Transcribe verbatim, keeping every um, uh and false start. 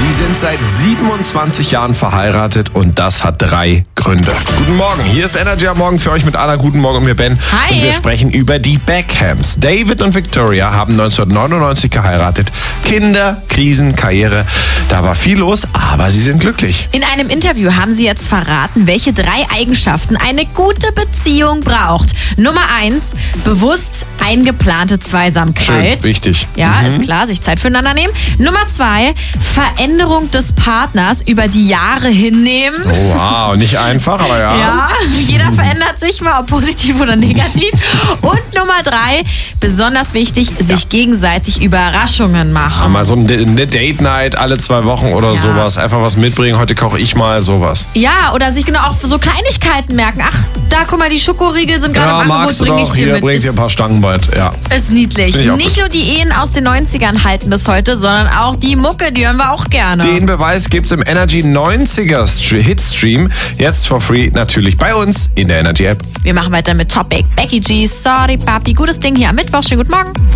Sie sind seit siebenundzwanzig Jahren verheiratet und das hat drei Gründe. Guten Morgen, hier ist Energy am Morgen für euch mit Anna. Guten Morgen und mir Ben. Hi. Und wir sprechen über die Beckhams. David und Victoria haben neunzehnhundertneunundneunzig geheiratet. Kinder, Krisen, Karriere, da war viel los, aber sie sind glücklich. In einem Interview haben sie jetzt verraten, welche drei Eigenschaften eine gute Beziehung braucht. Nummer eins, bewusst eingeplante Zweisamkeit. Schön, wichtig. Ja, mhm. ist klar, sich Zeit füreinander nehmen. Nummer zwei, Veränderung des Partners über die Jahre hinnehmen. Oh, wow, nicht einfach, aber ja. Ja, jeder verändert sich mal, ob positiv oder negativ. Und Nummer drei, besonders wichtig, sich ja. gegenseitig Überraschungen machen. Ja, mal so eine Date-Night alle zwei Wochen oder ja. sowas. Einfach was mitbringen, heute koche ich mal, sowas. Ja, oder sich genau auch so Kleinigkeiten merken. Ach, da guck mal, die Schokoriegel sind gerade ja, im Angebot, bringe ich dir hier mit. Bringt dir ein paar Stangen bald. Ja. Ist niedlich. Nicht nur die Ehen aus den neunzigern halten bis heute, sondern auch die Mucke, die hören wir auch gerne. Den Beweis gibt's im Energy neunziger Hitstream. Jetzt for free natürlich bei uns in der Energy App. Wir machen weiter mit Topic. Becky G, Sorry Papi. Gutes Ding hier am Mittwoch. Schönen guten Morgen.